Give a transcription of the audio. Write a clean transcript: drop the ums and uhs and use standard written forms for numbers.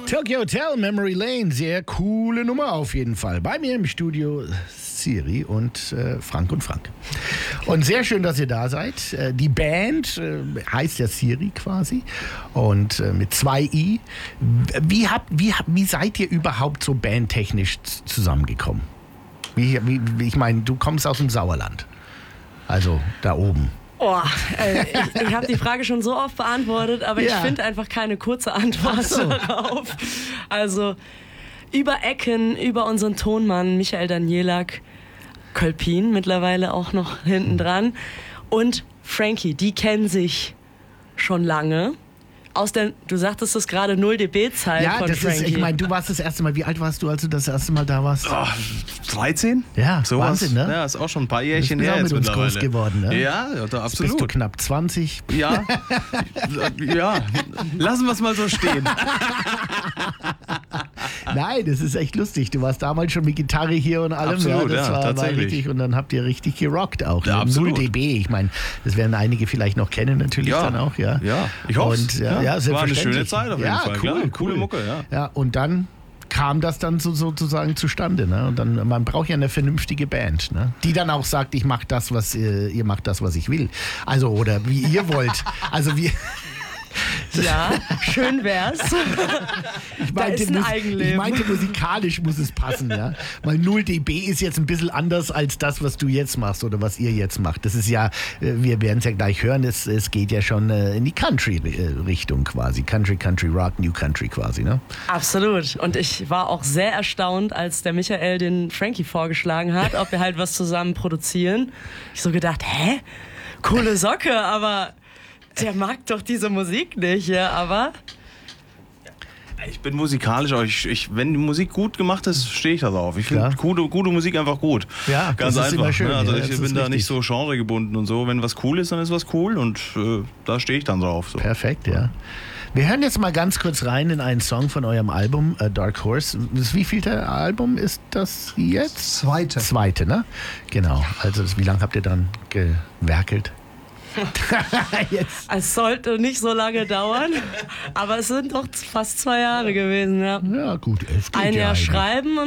Tokyo Hotel, Memory Lane, sehr coole Nummer auf jeden Fall. Bei mir im Studio Siri und Frank und Frank. Und sehr schön, dass ihr da seid. Die Band heißt ja Siri quasi und mit 2 I. Wie seid ihr überhaupt so bandtechnisch zusammengekommen? Ich meine, du kommst aus dem Sauerland, also da oben. Oh, ich habe die Frage schon so oft beantwortet, aber ich finde einfach keine kurze Antwort darauf. Also über Ecken, über unseren Tonmann Michael Danielak, Kölpin mittlerweile auch noch hinten dran und Frankie, die kennen sich schon lange. Du sagtest das gerade 0 dB-Zeit von Frankie. Ich meine, du warst das erste Mal, wie alt warst du, als du das erste Mal da warst? 13? Ja, so Wahnsinn, ne? Ja, ist auch schon ein paar Jährchen her jetzt jetzt mit uns groß geworden, ne? Ja, absolut. Jetzt bist du knapp 20. Ja, lassen wir es mal so stehen. Nein, das ist echt lustig. Du warst damals schon mit Gitarre hier und allem. Absolut, das war tatsächlich. richtig. Und dann habt ihr richtig gerockt auch. Ja, mit 0 absolut. dB. Ich meine, das werden einige vielleicht noch kennen natürlich dann auch. Ja, ich hoffe es. Ja, war eine schöne Zeit auf jeden Fall. Cool, Klar, cool. coole Mucke, ja. Ja, und dann kam das dann sozusagen zustande. Ne? Und dann, man braucht ja eine vernünftige Band, ne? Die dann auch sagt, ich mache das, was ihr macht das, was ich will. Also, oder wie ihr wollt. Also wie... Ja, schön wär's. Ich meinte, musikalisch muss es passen, ja. Weil 0 dB ist jetzt ein bisschen anders als das, was du jetzt machst oder was ihr jetzt macht. Das ist ja, wir werden es ja gleich hören, es geht ja schon in die Country-Richtung quasi. Country, Rock, New Country quasi, ne? Absolut. Und ich war auch sehr erstaunt, als der Michael den Frankie vorgeschlagen hat, ob wir halt was zusammen produzieren. Ich so gedacht, hä? Coole Socke, aber... Der mag doch diese Musik nicht, ja, aber... Ich bin musikalisch, aber wenn die Musik gut gemacht ist, stehe ich da drauf. Ich finde gute Musik einfach gut. Ja, ganz das ist einfach. immer schön. Ne? Also ja, ich bin da nicht so genregebunden und so. Wenn was cool ist, dann ist was cool und da stehe ich dann drauf. So. Perfekt, ja. Wir hören jetzt mal ganz kurz rein in einen Song von eurem Album, Dark Horse. Wie vielte Album ist das jetzt? Zweite, ne? Genau. Also wie lange habt ihr dann gewerkelt? Jetzt. Es sollte nicht so lange dauern, aber es sind doch fast 2 Jahre gewesen. Ja, ja gut. Ein Jahr schreiben und